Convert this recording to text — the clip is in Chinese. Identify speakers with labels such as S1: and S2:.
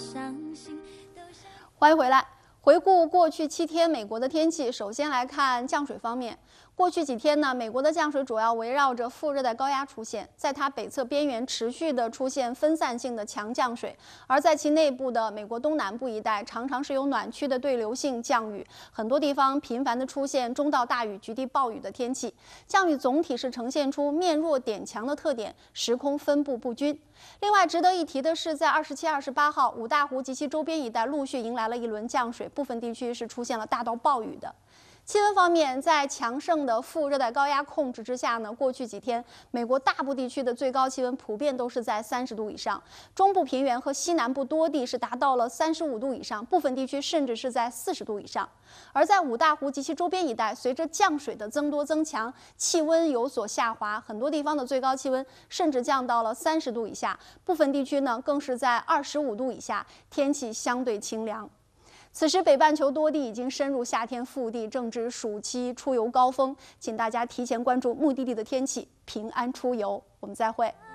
S1: 欢迎回来。回顾过去7天美国的天气，首先来看降水方面。过去几天呢，美国的降水主要围绕着副热带高压出现，在它北侧边缘持续的出现分散性的强降水，而在其内部的美国东南部一带，常常是有暖区的对流性降雨，很多地方频繁的出现中到大雨、局地暴雨的天气。降雨总体是呈现出面弱点强的特点，时空分布不均。另外值得一提的是，在27、28号，五大湖及其周边一带陆续迎来了一轮降水，部分地区是出现了大到暴雨的。气温方面，在强盛的副热带高压控制之下呢，过去几天，美国大部地区的最高气温普遍都是在30度以上，中部平原和西南部多地是达到了35度以上，部分地区甚至是在40度以上。而在五大湖及其周边一带，随着降水的增多增强，气温有所下滑，很多地方的最高气温甚至降到了30度以下，部分地区呢更是在25度以下，天气相对清凉。此时，北半球多地已经深入夏天腹地，正值暑期出游高峰，请大家提前关注目的地的天气，平安出游。我们再会。